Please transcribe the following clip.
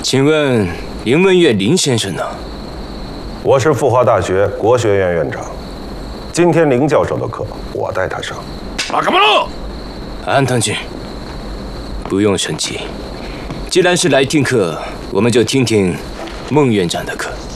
请问林文月林先生呢？ 我是复华大学国学院院长，今天林教授的课我带他上。 马卡巴洛， 安藤君，不用生气。既然是来听课，我们就听听孟院长的课。